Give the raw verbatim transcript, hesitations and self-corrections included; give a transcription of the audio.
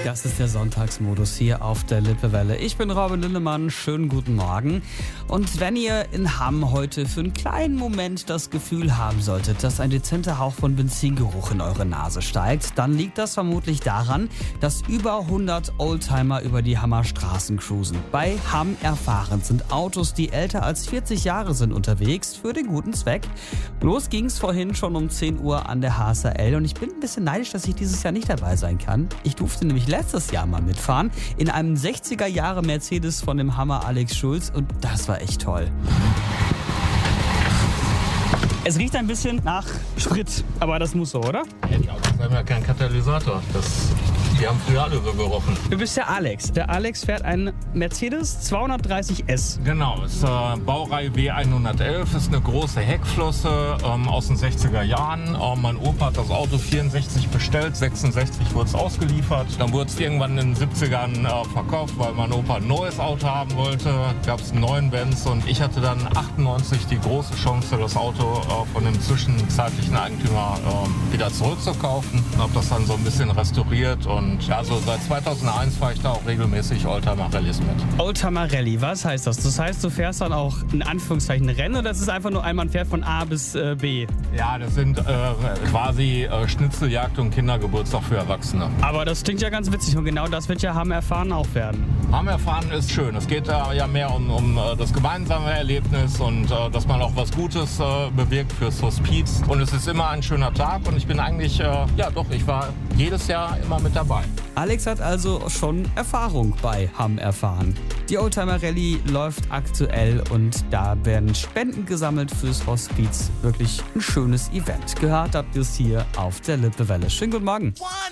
Das ist der Sonntagsmodus hier auf der Lippewelle. Ich bin Robin Lindemann, schönen guten Morgen. Und wenn ihr in Hamm heute für einen kleinen Moment das Gefühl haben solltet, dass ein dezenter Hauch von Benzingeruch in eure Nase steigt, dann liegt das vermutlich daran, dass über hundert Oldtimer über die Hammer Straßen cruisen. Bei Hamm erfahren sind Autos, die älter als vierzig Jahre sind, unterwegs für den guten Zweck. Los ging's vorhin schon um zehn Uhr an der H S R L und ich bin ein bisschen neidisch, dass ich dieses Jahr nicht dabei sein kann. Ich durfte nämlich letztes Jahr mal mitfahren in einem sechziger Jahre Mercedes von dem Hammer Alex Schulz und das war echt toll. Es riecht ein bisschen nach Sprit, aber das muss so, oder? Ja, die Autos haben ja keinen Katalysator. Das, die haben früher alle so gerochen. Du bist der Alex. Der Alex fährt einen Mercedes zweihundertdreißig S. Genau, ist äh, Baureihe W hundertelf, ist eine große Heckflosse ähm, aus den sechziger Jahren. Äh, mein Opa hat das Auto vierundsechzig bestellt, sechsundsechzig wurde es ausgeliefert. Dann wurde es irgendwann in den siebzigern äh, verkauft, weil mein Opa ein neues Auto haben wollte. Gab es einen neuen Benz und ich hatte dann achtundneunzig die große Chance, das Auto äh, von dem zwischenzeitlichen Eigentümer äh, wieder zurückzukaufen. Habe das dann so ein bisschen restauriert und ja, so seit zweitausendeins fahre ich da auch regelmäßig Oldtimer-Rallys mit. Oldtimer-Rallye, was heißt das? Das heißt, du fährst dann auch in Anführungszeichen Rennen oder das ist einfach nur einmal, man fährt von A bis äh, B? Ja, das sind äh, quasi äh, Schnitzeljagd und Kindergeburtstag für Erwachsene. Aber das klingt ja ganz witzig und genau das wird ja Hamm erfahren auch werden. Hamm erfahren ist schön. Es geht da ja mehr um, um äh, das gemeinsame Erlebnis und äh, dass man auch was Gutes äh, bewirkt fürs Hospiz. Und es ist immer ein schöner Tag und ich bin eigentlich, äh, ja doch, ich war jedes Jahr immer mit dabei. Alex hat also schon Erfahrung bei Hamm erfahren. Die Oldtimer Rallye läuft aktuell und da werden Spenden gesammelt fürs Hospiz. Wirklich ein schönes Event. Gehört habt ihr es hier auf der Lippewelle. Schönen guten Morgen.